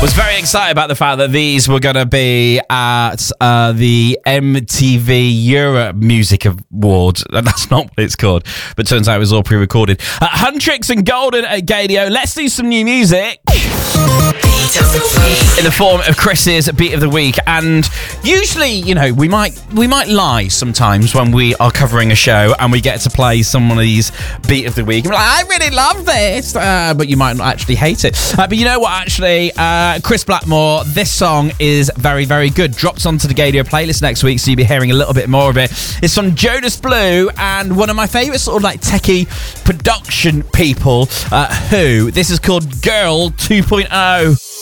Was very excited about the fact that these were going to be at the MTV Europe Music Awards. That's not what it's called, but turns out it was all pre-recorded. Huntrix and Golden at Gadio. Let's do some new music. In the form of Chris's Beat of the Week. And usually, you know, we might lie sometimes when we are covering a show and we get to play some of these Beat of the Week. And we're like, I really love this, but you might not actually hate it. But you know what, actually, Chris Blackmore, this song is very, very good. Drops onto the Gadio playlist next week, so you'll be hearing a little bit more of it. It's from Jonas Blue and one of my favourite sort of like techie production people, Who. This is called Girl 2.0.